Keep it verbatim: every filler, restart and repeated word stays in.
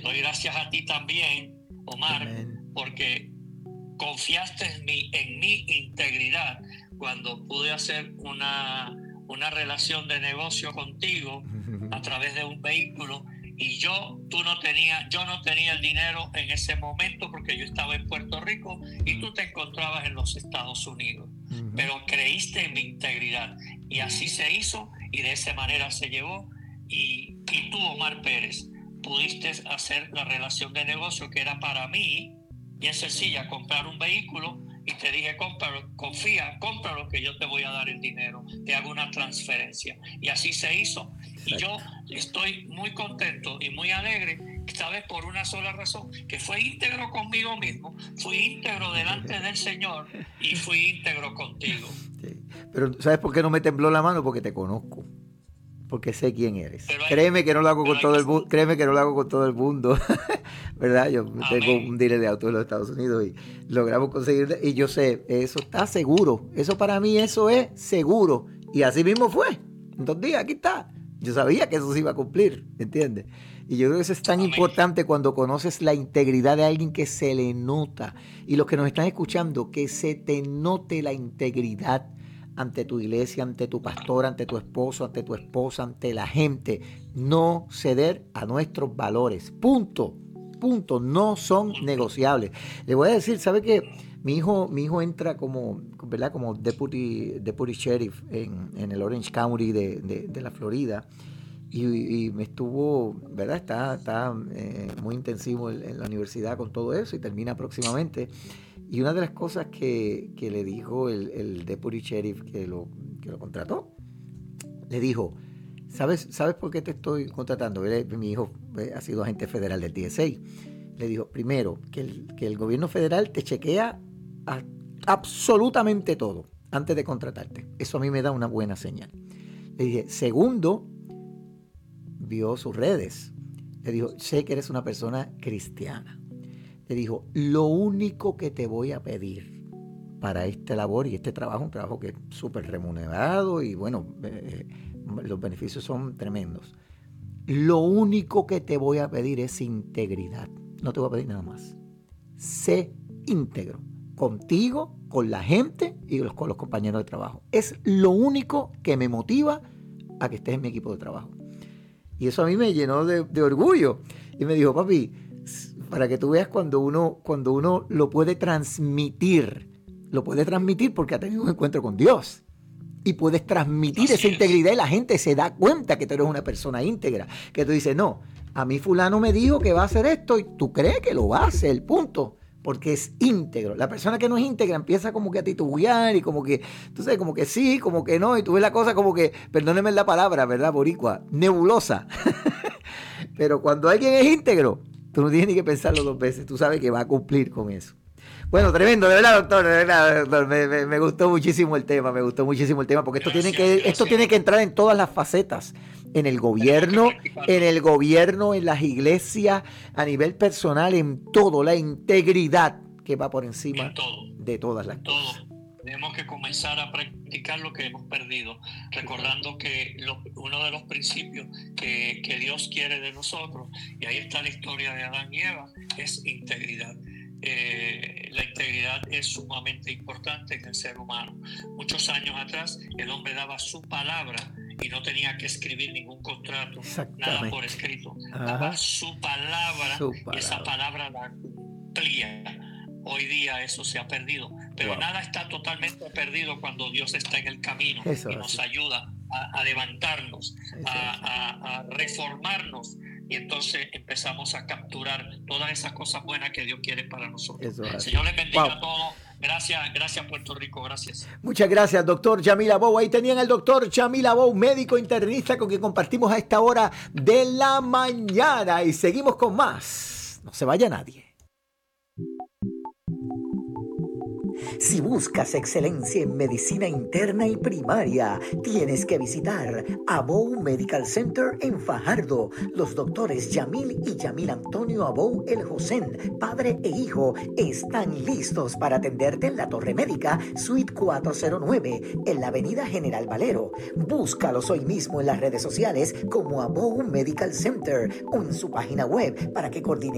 doy gracias a ti también, Omar, Amén. Porque confiaste en mi, en mi integridad cuando pude hacer una, una relación de negocio contigo a través de un vehículo. Y yo, tú no tenías, yo no tenía el dinero en ese momento porque yo estaba en Puerto Rico y tú te encontrabas en los Estados Unidos. Uh-huh. Pero creíste en mi integridad y así se hizo y de esa manera se llevó. Y, y tú, Omar Pérez, pudiste hacer la relación de negocio que era para mí, bien sencilla, comprar un vehículo y te dije, cómpralo, confía, cómpralo que yo te voy a dar el dinero, te hago una transferencia. Y así se hizo. Y yo estoy muy contento y muy alegre, ¿sabes? Por una sola razón, que fue íntegro conmigo mismo, fui íntegro delante del Señor y fui íntegro contigo. Sí. Pero ¿sabes por qué no me tembló la mano? Porque te conozco. Porque sé quién eres. Hay, créeme que no lo hago con todo el mundo, créeme que no lo hago con todo el mundo, ¿verdad? Yo Amén. Tengo un dealer de autos en los Estados Unidos y logramos conseguir, y yo sé, eso está seguro, eso para mí, eso es seguro, y así mismo fue, en dos días, aquí está, yo sabía que eso se iba a cumplir, ¿entiendes? Y yo creo que eso es tan Amén. Importante cuando conoces la integridad de alguien que se le nota, y los que nos están escuchando, que se te note la integridad ante tu iglesia, ante tu pastor, ante tu esposo, ante tu esposa, ante la gente. No ceder a nuestros valores. Punto. Punto. No son negociables. Le voy a decir, ¿sabe qué? Mi hijo, mi hijo entra como, ¿verdad? Como deputy, deputy sheriff en, en el Orange County de, de, de la Florida. Y, y me estuvo, ¿verdad? Está, está eh, muy intensivo en, en la universidad con todo eso y termina próximamente. Y una de las cosas que, que le dijo el, el deputy sheriff que lo, que lo contrató, le dijo, ¿sabes, ¿sabes por qué te estoy contratando? Él, mi hijo ha sido agente federal del D S A. Le dijo, primero, que el, que el gobierno federal te chequea a, absolutamente todo antes de contratarte. Eso a mí me da una buena señal. Le dije, segundo, vio sus redes. Le dijo, sé que eres una persona cristiana. Le dijo, lo único que te voy a pedir para esta labor y este trabajo, un trabajo que es súper remunerado y bueno, eh, los beneficios son tremendos. Lo único que te voy a pedir es integridad. No te voy a pedir nada más. Sé íntegro contigo, con la gente y los, con los compañeros de trabajo. Es lo único que me motiva a que estés en mi equipo de trabajo. Y eso a mí me llenó de, de orgullo. Y me dijo, papi, para que tú veas cuando uno, cuando uno lo puede transmitir, lo puede transmitir porque ha tenido un encuentro con Dios. Y puedes transmitir Así esa es. integridad y la gente se da cuenta que tú eres una persona íntegra. Que tú dices, no, a mí fulano me dijo que va a hacer esto y tú crees que lo va a hacer, punto. Porque es íntegro. La persona que no es íntegra empieza como que a titubear y como que, tú sabes, como que sí, como que no. Y tú ves la cosa como que, perdónenme la palabra, ¿verdad, boricua? Nebulosa. Pero cuando alguien es íntegro, tú no tienes ni que pensarlo dos veces. Tú sabes que va a cumplir con eso. Bueno, tremendo, de verdad, doctor, de verdad, doctor. Me, me, me gustó muchísimo el tema, me gustó muchísimo el tema, porque esto gracias, tiene que, gracias. esto tiene que entrar en todas las facetas, en el gobierno, en el gobierno, en las iglesias, a nivel personal, en todo, la integridad que va por encima de todas las todo. cosas. Tenemos que comenzar a practicar lo que hemos perdido, recordando que lo, uno de los principios que, que Dios quiere de nosotros, y ahí está la historia de Adán y Eva, es integridad. Eh, la integridad es sumamente importante en el ser humano. Muchos años atrás el hombre daba su palabra y no tenía que escribir ningún contrato, nada por escrito. Ajá. Daba su palabra, su palabra y esa palabra la cumplía. Hoy día eso se ha perdido, pero wow. nada está totalmente perdido cuando Dios está en el camino eso y nos así. ayuda a, a levantarnos, a, a, a reformarnos. Y entonces empezamos a capturar todas esas cosas buenas que Dios quiere para nosotros. El Señor les bendiga wow. a todos. Gracias, gracias Puerto Rico, gracias. Muchas gracias, doctor Yamil Abow. Ahí tenían al doctor Yamil Abow, médico internista con quien compartimos a esta hora de la mañana. Y seguimos con más. No se vaya nadie. Si buscas excelencia en medicina interna y primaria, tienes que visitar Abou Medical Center en Fajardo. Los doctores Yamil y Yamil Antonio Abou El Josén, padre e hijo, están listos para atenderte en la Torre Médica, Suite cuatrocientos nueve, en la Avenida General Valero. Búscalos hoy mismo en las redes sociales como Abou Medical Center o en su página web para que coordine